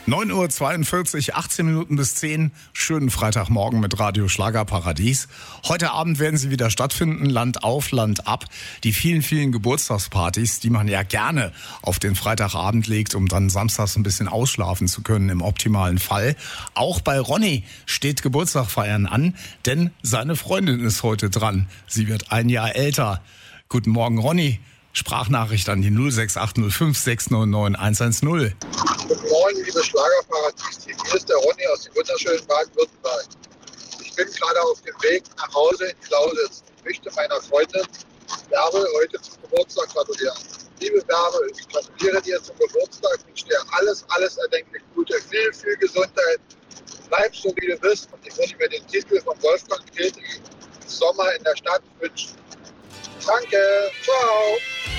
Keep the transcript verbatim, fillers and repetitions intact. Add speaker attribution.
Speaker 1: neun Uhr zweiundvierzig, achtzehn Minuten bis zehn. Schönen Freitagmorgen mit Radio Schlagerparadies. Heute Abend werden sie wieder stattfinden, Land auf, Land ab. Die vielen, vielen Geburtstagspartys, die man ja gerne auf den Freitagabend legt, um dann samstags ein bisschen ausschlafen zu können, im optimalen Fall. Auch bei Ronny steht Geburtstag feiern an, denn seine Freundin ist heute dran. Sie wird ein Jahr älter. Guten Morgen, Ronny. Sprachnachricht an die null sechs acht null fünf sechs neun neun eins eins null.
Speaker 2: Guten Morgen, liebe Schlagerparadies-Team. Hier ist der Ronny aus dem wunderschönen Baden-Württemberg. Ich bin gerade auf dem Weg nach Hause in Clausitz. Ich möchte meiner Freundin Bärbel heute zum Geburtstag gratulieren. Liebe Bärbel, ich gratuliere dir zum Geburtstag. Ich wünsche dir alles, alles erdenklich Gute, viel, viel Gesundheit. Bleib so, wie du bist. Und ich würde mir den Titel von Wolfgang Petri, Sommer in der Stadt, wünschen. Danke, ciao.